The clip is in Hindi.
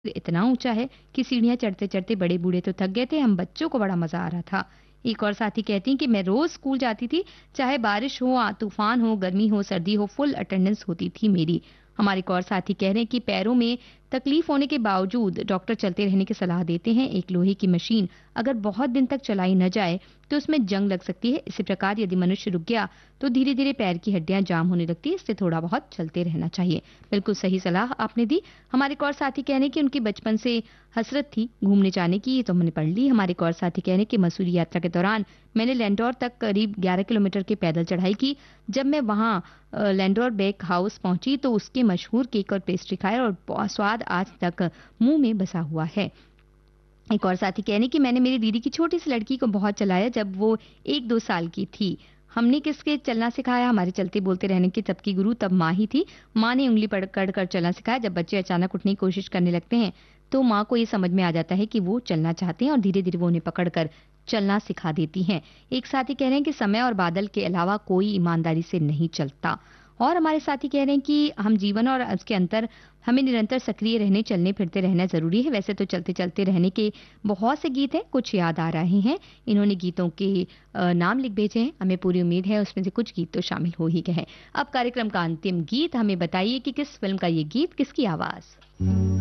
इतना ऊंचा है कि सीढ़ियां चढ़ते चढ़ते बड़े बूढ़े तो थक गए थे, हम बच्चों को बड़ा मजा आ रहा था। एक और साथी कहती हैं कि मैं रोज स्कूल जाती थी, चाहे बारिश हो, तूफान हो, गर्मी हो, सर्दी हो, फुल अटेंडेंस होती थी मेरी। हमारे एक और साथी कह रहे हैं कि पैरों में तकलीफ होने के बावजूद डॉक्टर चलते रहने की सलाह देते हैं। एक लोहे की मशीन अगर बहुत दिन तक चलाई न जाए तो उसमें जंग लग सकती है। इसी प्रकार यदि मनुष्य रुक गया तो धीरे धीरे पैर की हड्डियां जाम होने लगती है। इससे थोड़ा बहुत चलते रहना चाहिए। बिल्कुल सही सलाह आपने दी। हमारे एक और साथी कह रहे हैं कि उनकी बचपन से हसरत थी घूमने जाने की, ये तो हमने पढ़ ली। हमारे एक और साथी कह रहे हैं कि मसूरी यात्रा के दौरान मैंने लैंडोर तक करीब 11 किलोमीटर की पैदल चढ़ाई की। जब मैं वहां लैंडोर बेक हाउस पहुंची तो उसके मशहूर केक और पेस्ट्री खाए और स्वाद आज तक मुंह में बसा हुआ है। एक और साथी कहने कि मैंने मेरी दीदी की छोटी सी लड़की को बहुत चलाया जब वो 1-2 साल की थी। हमने किसके चलना सिखाया? हमारे चलते बोलते रहने की सबकी गुरु तब माँ ही थी। माँ ने उंगली पकड़ कर चलना सिखाया। जब बच्चे अचानक उठने की कोशिश करने लगते हैं तो माँ को ये समझ में आ जाता है कि वो चलना चाहते हैं और धीरे धीरे वो उन्हें पकड़कर चलना सिखा देती हैं। एक साथी कह रहे हैं कि समय और बादल के अलावा कोई ईमानदारी से नहीं चलता। और हमारे साथी कह रहे हैं कि हम जीवन और उसके अंतर हमें निरंतर सक्रिय रहने, चलने फिरते रहना जरूरी है। वैसे तो चलते चलते रहने के बहुत से गीत हैं, कुछ याद आ रहे हैं। इन्होंने गीतों के नाम लिख भेजे हैं। हमें पूरी उम्मीद है उसमें से कुछ गीत तो शामिल हो ही गए हैं। अब कार्यक्रम का अंतिम गीत, हमें बताइए कि किस फिल्म का ये गीत, किसकी आवाज।